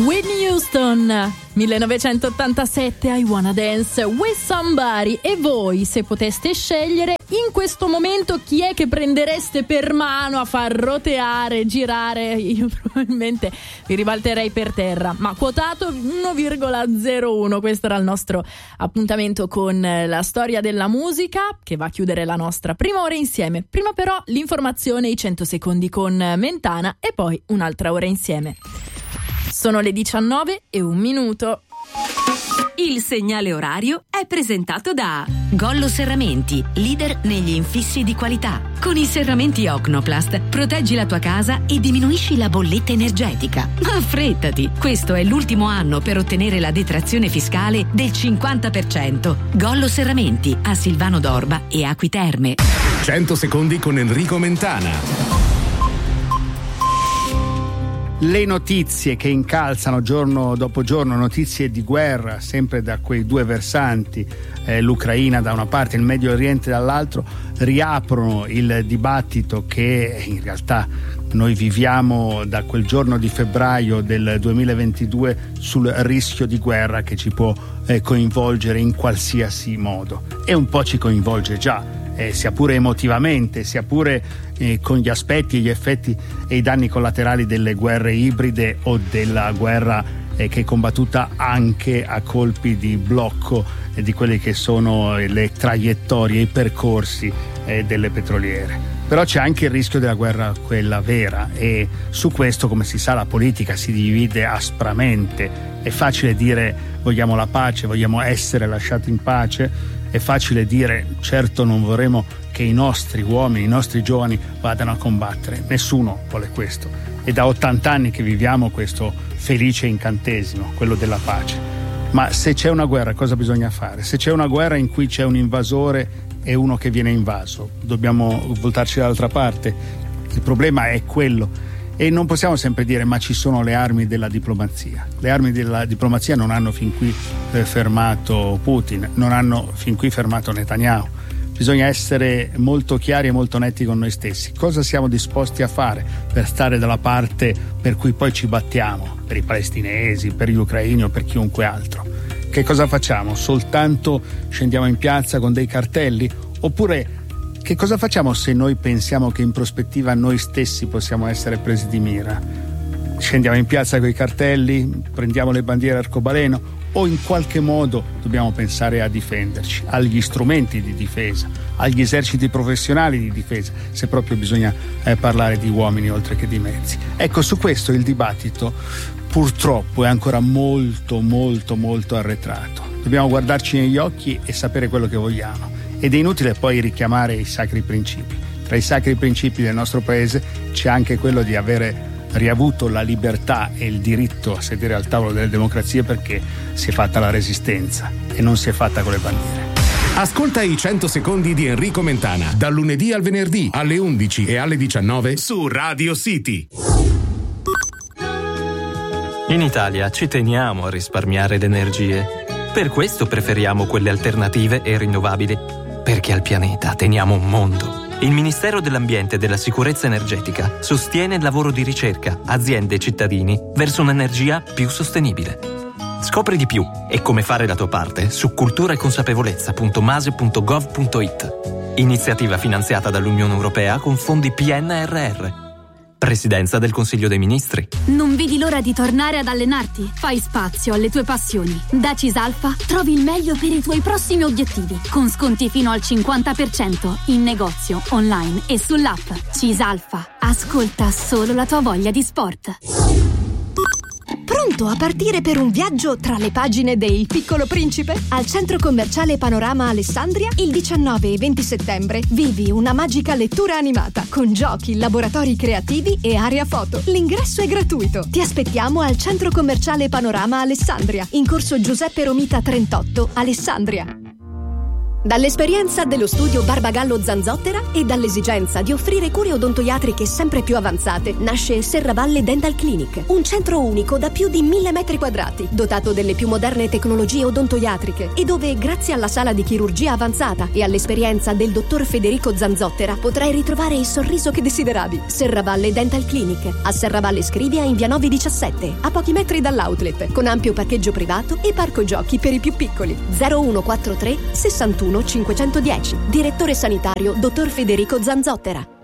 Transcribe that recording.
Whitney Houston, 1987, I Wanna Dance with Somebody. E voi, se poteste scegliere, in questo momento chi è che prendereste per mano a far roteare, girare? Io probabilmente vi ribalterei per terra, ma quotato 1,01. Questo era il nostro appuntamento con la storia della musica, che va a chiudere la nostra prima ora insieme. Prima però l'informazione, i 100 secondi con Mentana e poi un'altra ora insieme. Sono le 19:01. Il segnale orario è presentato da Gollo Serramenti, leader negli infissi di qualità. Con i serramenti Ocnoplast proteggi la tua casa e diminuisci la bolletta energetica. Ma affrettati, questo è l'ultimo anno per ottenere la detrazione fiscale del 50%. Gollo Serramenti a Silvano d'Orba e Acquiterme. 100 secondi con Enrico Mentana. Le notizie che incalzano giorno dopo giorno, notizie di guerra, sempre da quei due versanti, l'Ucraina da una parte e il Medio Oriente dall'altro, riaprono il dibattito che in realtà noi viviamo da quel giorno di febbraio del 2022 sul rischio di guerra che ci può coinvolgere in qualsiasi modo, e un po' ci coinvolge già. Sia pure emotivamente, sia pure con gli aspetti e gli effetti e i danni collaterali delle guerre ibride o della guerra che è combattuta anche a colpi di blocco di quelle che sono le traiettorie, i percorsi delle petroliere. Però c'è anche il rischio della guerra, quella vera, e su questo, come si sa, la politica si divide aspramente. È facile dire vogliamo la pace, vogliamo essere lasciati in pace. È facile dire certo non vorremmo che i nostri uomini, i nostri giovani vadano a combattere. Nessuno vuole questo. È da 80 anni che viviamo questo felice incantesimo, quello della pace. Ma se c'è una guerra, cosa bisogna fare? Se c'è una guerra in cui c'è un invasore e uno che viene invaso, dobbiamo voltarci dall'altra parte? Il problema è quello. E non possiamo sempre dire ma ci sono le armi della diplomazia. Le armi della diplomazia non hanno fin qui fermato Putin, non hanno fin qui fermato Netanyahu. Bisogna essere molto chiari e molto netti con noi stessi. Cosa siamo disposti a fare per stare dalla parte per cui poi ci battiamo? Per i palestinesi, per gli ucraini o per chiunque altro. Che cosa facciamo? Soltanto scendiamo in piazza con dei cartelli? Oppure che cosa facciamo se noi pensiamo che in prospettiva noi stessi possiamo essere presi di mira? Scendiamo in piazza con i cartelli, prendiamo le bandiere arcobaleno, o in qualche modo dobbiamo pensare a difenderci, agli strumenti di difesa, agli eserciti professionali di difesa, se proprio bisogna parlare di uomini oltre che di mezzi. Ecco, su questo il dibattito purtroppo è ancora molto molto molto arretrato. Dobbiamo guardarci negli occhi e sapere quello che vogliamo. Ed è inutile poi richiamare i sacri principi. Tra i sacri principi del nostro paese c'è anche quello di avere riavuto la libertà e il diritto a sedere al tavolo delle democrazie, perché si è fatta la resistenza e non si è fatta con le bandiere. Ascolta i 100 secondi di Enrico Mentana, dal lunedì al venerdì alle 11 e alle 19 su Radio City. In Italia ci teniamo a risparmiare le energie. Per questo preferiamo quelle alternative e rinnovabili. Perché al pianeta teniamo un mondo. Il Ministero dell'Ambiente e della Sicurezza Energetica sostiene il lavoro di ricerca, aziende e cittadini verso un'energia più sostenibile. Scopri di più e come fare la tua parte su culturaeconsapevolezza.mase.gov.it. Iniziativa finanziata dall'Unione Europea con fondi PNRR. Presidenza del Consiglio dei Ministri. Non vedi l'ora di tornare ad allenarti? Fai spazio alle tue passioni. Da Cisalfa trovi il meglio per i tuoi prossimi obiettivi, con sconti fino al 50% in negozio, online e sull'app. Cisalfa, ascolta solo la tua voglia di sport. Pronto a partire per un viaggio tra le pagine de Il Piccolo Principe? Al centro commerciale Panorama Alessandria il 19 e 20 settembre vivi una magica lettura animata con giochi, laboratori creativi e area foto. L'ingresso è gratuito. Ti aspettiamo al centro commerciale Panorama Alessandria, in corso Giuseppe Romita 38, Alessandria. Dall'esperienza dello studio Barbagallo Zanzottera e dall'esigenza di offrire cure odontoiatriche sempre più avanzate, nasce Serravalle Dental Clinic, un centro unico da più di 1000 metri quadrati, dotato delle più moderne tecnologie odontoiatriche e dove, grazie alla sala di chirurgia avanzata e all'esperienza del dottor Federico Zanzottera, potrai ritrovare il sorriso che desideravi. Serravalle Dental Clinic, a Serravalle Scrivia in via 917, a pochi metri dall'outlet, con ampio parcheggio privato e parco giochi per i più piccoli. 0143 61 510. Direttore sanitario dottor Federico Zanzottera.